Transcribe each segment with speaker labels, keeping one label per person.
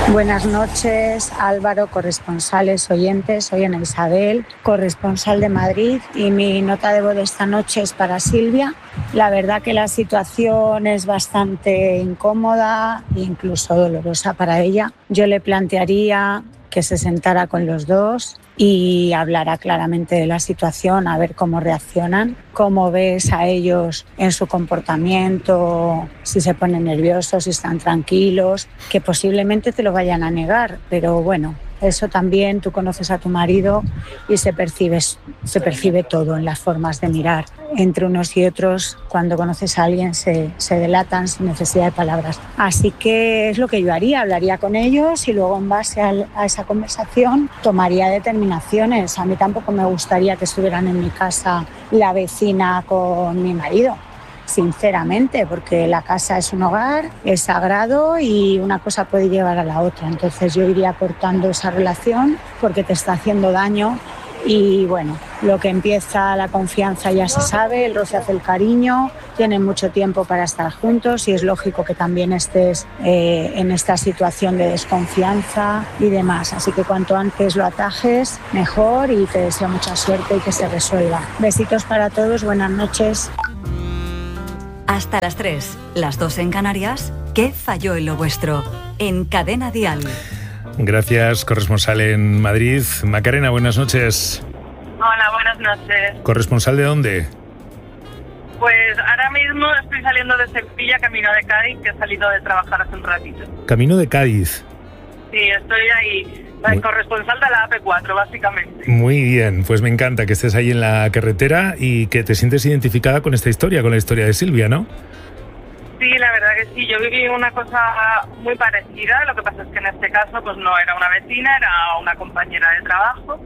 Speaker 1: Buenas noches, Álvaro, corresponsales, oyentes. Soy Ana Isabel, corresponsal de Madrid, y mi nota de voz de esta noche es para Silvia. La verdad que la situación es bastante incómoda e incluso dolorosa para ella. Yo le plantearía que se sentara con los dos y hablara claramente de la situación, a ver cómo reaccionan, cómo ves a ellos en su comportamiento, si se ponen nerviosos, si están tranquilos, que posiblemente te lo vayan a negar, pero bueno, eso también, tú conoces a tu marido y se percibe todo en las formas de mirar. Entre unos y otros, cuando conoces a alguien, se delatan sin necesidad de palabras. Así que es lo que yo haría, hablaría con ellos y luego en base a esa conversación tomaría determinaciones. A mí tampoco me gustaría que estuvieran en mi casa la vecina con mi marido, sinceramente, porque la casa es un hogar, es sagrado y una cosa puede llevar a la otra. Entonces yo iría cortando esa relación porque te está haciendo daño. Y bueno, lo que empieza la confianza ya se sabe, el roce hace el cariño, tienen mucho tiempo para estar juntos y es lógico que también estés en esta situación de desconfianza y demás. Así que cuanto antes lo atajes, mejor, y te deseo mucha suerte y que se resuelva. Besitos para todos, buenas noches.
Speaker 2: Hasta las 3, las 2 en Canarias. ¿Qué falló en lo vuestro? En Cadena Dial.
Speaker 3: Gracias, corresponsal en Madrid. Macarena, buenas noches.
Speaker 4: Hola, buenas noches.
Speaker 3: ¿Corresponsal de dónde?
Speaker 4: Pues ahora mismo estoy saliendo de Sevilla, camino de Cádiz, que he salido de trabajar hace un ratito.
Speaker 3: Camino de Cádiz.
Speaker 4: Sí, estoy ahí, corresponsal de la AP4, básicamente.
Speaker 3: Muy bien, pues me encanta que estés ahí en la carretera y que te sientes identificada con esta historia, con la historia de Silvia, ¿no?
Speaker 4: Sí, la verdad que sí, yo viví una cosa muy parecida, lo que pasa es que en este caso pues no era una vecina, era una compañera de trabajo,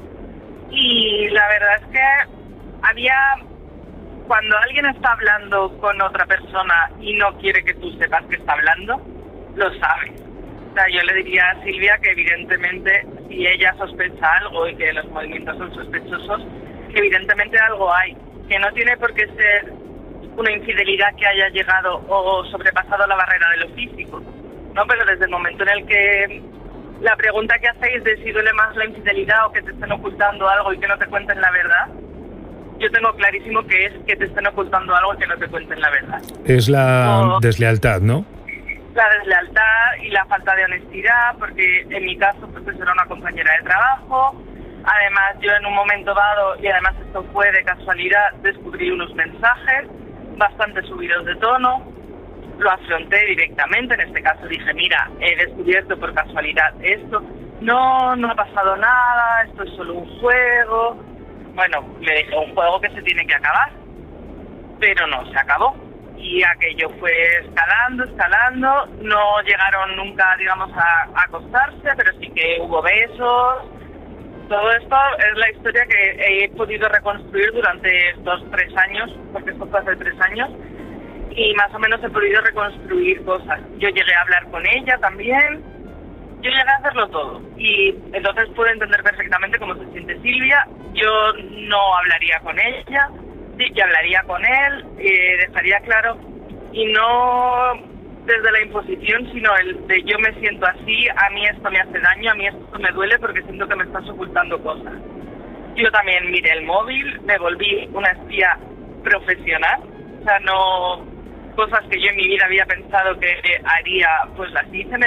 Speaker 4: y la verdad es que cuando alguien está hablando con otra persona y no quiere que tú sepas que está hablando, lo sabe. O sea, yo le diría a Silvia que evidentemente si ella sospecha algo y que los movimientos son sospechosos, que evidentemente algo hay, que no tiene por qué ser una infidelidad que haya llegado o sobrepasado la barrera de lo físico, ¿no? Pero desde el momento en el que la pregunta que hacéis de si duele más la infidelidad o que te estén ocultando algo y que no te cuenten la verdad, yo tengo clarísimo que es que te estén ocultando algo y que no te cuenten la verdad.
Speaker 3: Es la deslealtad, ¿no?
Speaker 4: La deslealtad y la falta de honestidad, porque en mi caso pues era una compañera de trabajo. Además, yo en un momento dado, y además esto fue de casualidad, descubrí unos mensajes bastante subidos de tono, lo afronté directamente. En este caso dije, mira, he descubierto por casualidad esto, no ha pasado nada, esto es solo un juego. Bueno, le dije, un juego que se tiene que acabar, pero no se acabó, y aquello fue escalando, no llegaron nunca, digamos, a acostarse, pero sí que hubo besos. Todo esto es la historia que he podido reconstruir durante 2-3 años, porque esto fue hace 3 años, y más o menos he podido reconstruir cosas. Yo llegué a hablar con ella también, yo llegué a hacerlo todo, y entonces puedo entender perfectamente cómo se siente Silvia. Yo no hablaría con ella, sí que hablaría con él, dejaría claro, y no desde la imposición, sino el de yo me siento así, a mí esto me hace daño, a mí esto me duele porque siento que me estás ocultando cosas. Yo también miré el móvil, me volví una espía profesional, o sea, no cosas que yo en mi vida había pensado que haría, pues las hice.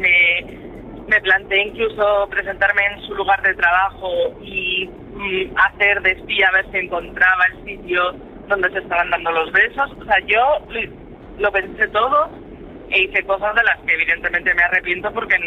Speaker 4: Me planteé incluso presentarme en su lugar de trabajo y hacer de espía a ver si encontraba el sitio donde se estaban dando los besos. O sea, yo lo pensé todo e hice cosas de las que evidentemente me arrepiento porque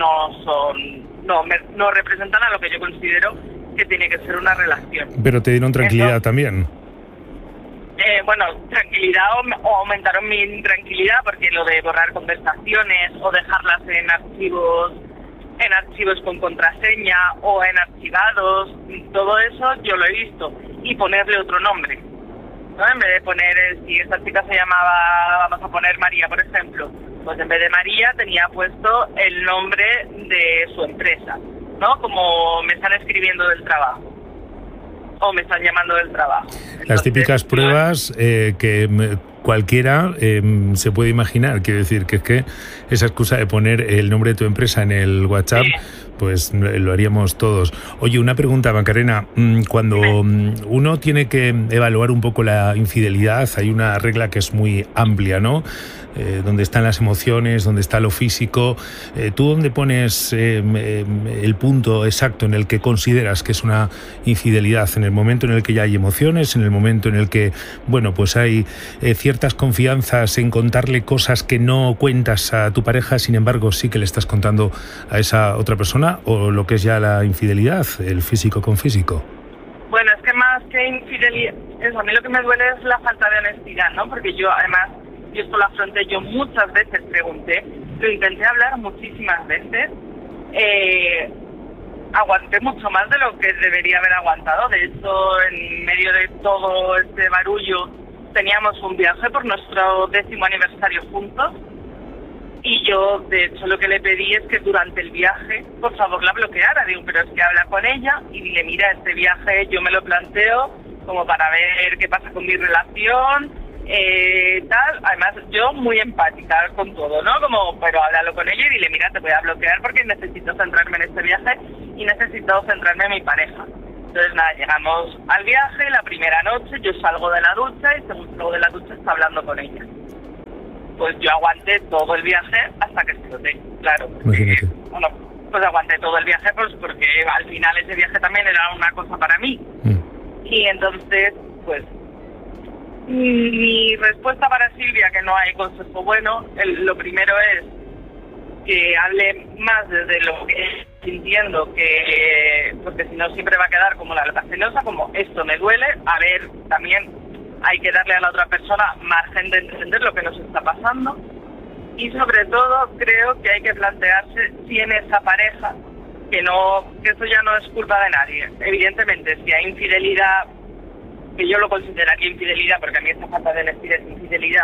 Speaker 4: no representan a lo que yo considero que tiene que ser una relación.
Speaker 3: Pero te dieron tranquilidad también.
Speaker 4: Bueno, tranquilidad o aumentaron mi intranquilidad, porque lo de borrar conversaciones o dejarlas en archivos con contraseña o en archivados, todo eso yo lo he visto, y ponerle otro nombre, ¿no? En vez de poner, si esta chica se llamaba, vamos a poner María, por ejemplo, pues en vez de María tenía puesto el nombre de su empresa, ¿no? Como me están escribiendo del trabajo o me están llamando del trabajo. Entonces,
Speaker 3: las típicas pruebas que cualquiera se puede imaginar. Quiero decir que es que esa excusa de poner el nombre de tu empresa en el WhatsApp, pues lo haríamos todos. Oye, una pregunta, Macarena. Cuando uno tiene que evaluar un poco la infidelidad, hay una regla que es muy amplia, ¿no? Donde están las emociones, donde está lo físico. ¿Tú dónde pones el punto exacto en el que consideras que es una infidelidad? ¿En el momento en el que ya hay emociones? ¿En el momento en el que, bueno, pues hay ciertas confianzas en contarle cosas que no cuentas a tu pareja, sin embargo sí que le estás contando a esa otra persona? ¿O lo que es ya la infidelidad, el físico con físico?
Speaker 4: Bueno, es que más que infidelidad, a mí lo que me duele es la falta de honestidad, ¿no? Porque yo, además, esto lo afronté, yo muchas veces pregunté, lo intenté hablar muchísimas veces, aguanté mucho más de lo que debería haber aguantado. De hecho, en medio de todo este barullo, teníamos un viaje por nuestro 10º aniversario juntos, y yo, de hecho, lo que le pedí es que durante el viaje, por favor, la bloqueara. Digo, pero es que habla con ella y dile, mira, este viaje yo me lo planteo como para ver qué pasa con mi relación, tal. Además, yo muy empática con todo, ¿no? Como, pero háblalo con ella y dile, mira, te voy a bloquear porque necesito centrarme en este viaje y necesito centrarme en mi pareja. Entonces, nada, llegamos al viaje, la primera noche, yo salgo de la ducha y según salgo de la ducha está hablando con ella. Pues yo aguanté todo el viaje hasta que exploté, claro.
Speaker 3: Imagínate.
Speaker 4: Bueno, pues aguanté todo el viaje pues porque al final ese viaje también era una cosa para mí. Y entonces, pues, mi respuesta para Silvia, que no hay consejo bueno, lo primero es que hable más desde lo que es sintiendo, que porque si no siempre va a quedar como la loca celosa, como esto me duele. A ver, también hay que darle a la otra persona margen de entender lo que nos está pasando, y sobre todo creo que hay que plantearse si en esa pareja, que eso ya no es culpa de nadie. Evidentemente, si hay infidelidad, que yo lo consideraría infidelidad, porque a mí esta falta de honestidad es infidelidad,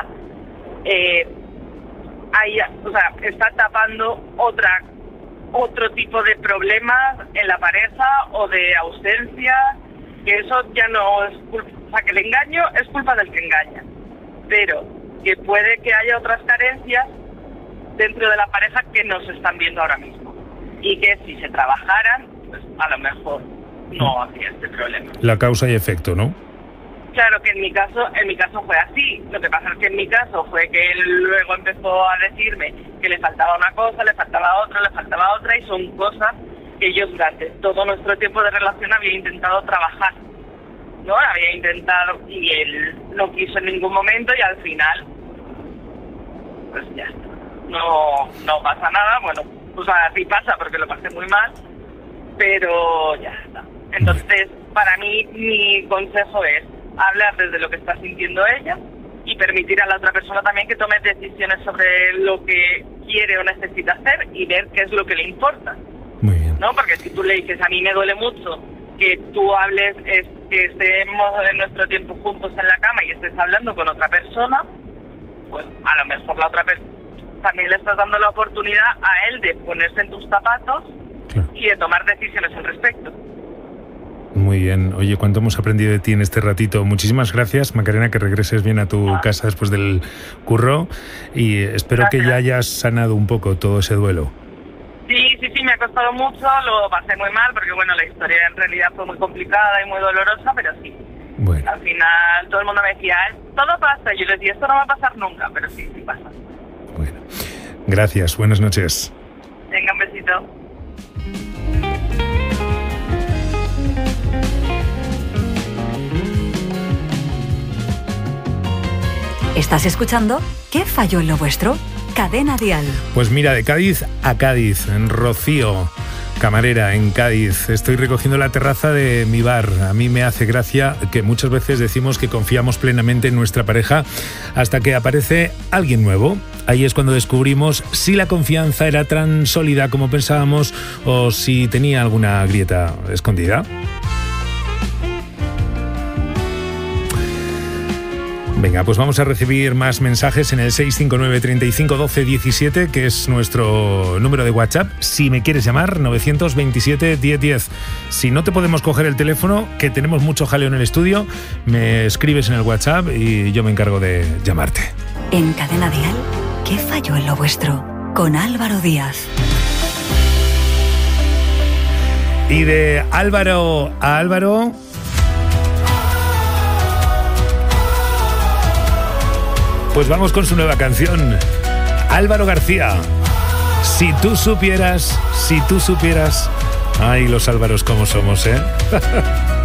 Speaker 4: está tapando otro tipo de problemas en la pareja o de ausencia, que eso ya no es culpa. O sea, que el engaño es culpa del que engaña, pero que puede que haya otras carencias dentro de la pareja que no se están viendo ahora mismo, y que si se trabajaran, pues a lo mejor no habría este problema.
Speaker 3: La causa y efecto, ¿no?
Speaker 4: Claro que en mi caso fue así. Lo que pasa es que en mi caso fue que él luego empezó a decirme que le faltaba una cosa, le faltaba otra, y son cosas que yo durante todo nuestro tiempo de relación había intentado trabajar, ¿no? Había intentado, y él no quiso en ningún momento, y al final pues ya está, no pasa nada. Bueno, pues así pasa porque lo pasé muy mal, pero ya está. Entonces, para mí, mi consejo es hablar desde lo que está sintiendo ella y permitir a la otra persona también que tome decisiones sobre lo que quiere o necesita hacer y ver qué es lo que le importa.
Speaker 3: Muy bien.
Speaker 4: ¿No? Porque si tú le dices, a mí me duele mucho que tú hables, que estemos en nuestro tiempo juntos en la cama y estés hablando con otra persona, pues a lo mejor la otra persona también le estás dando la oportunidad a él de ponerse en tus zapatos, claro, y de tomar decisiones al respecto.
Speaker 3: Muy bien. Oye, cuánto hemos aprendido de ti en este ratito. Muchísimas gracias, Macarena, que regreses bien a tu casa después del curro, y espero que ya hayas sanado un poco todo ese duelo.
Speaker 4: Sí, me ha costado mucho, lo pasé muy mal, porque bueno, la historia en realidad fue muy complicada y muy dolorosa, pero sí. Bueno. Al final todo el mundo me decía, todo pasa, y yo le decía, esto no va a pasar nunca, pero sí pasa.
Speaker 3: Bueno, gracias, buenas noches.
Speaker 4: Venga, un besito.
Speaker 2: ¿Estás escuchando ¿Qué falló en lo vuestro? Cadena Dial.
Speaker 3: Pues mira, de Cádiz a Cádiz, en Rocío, camarera en Cádiz. Estoy recogiendo la terraza de mi bar. A mí me hace gracia que muchas veces decimos que confiamos plenamente en nuestra pareja hasta que aparece alguien nuevo. Ahí es cuando descubrimos si la confianza era tan sólida como pensábamos o si tenía alguna grieta escondida. Venga, pues vamos a recibir más mensajes en el 659 35 12 17, que es nuestro número de WhatsApp. Si me quieres llamar, 927 10 10. Si no te podemos coger el teléfono, que tenemos mucho jaleo en el estudio, me escribes en el WhatsApp y yo me encargo de llamarte.
Speaker 2: En Cadena Dial, ¿qué falló en lo vuestro? Con Álvaro Díaz.
Speaker 3: Y de Álvaro a Álvaro... pues vamos con su nueva canción. Álvaro García. Si tú supieras. Ay, los Álvaros cómo somos, ¿eh?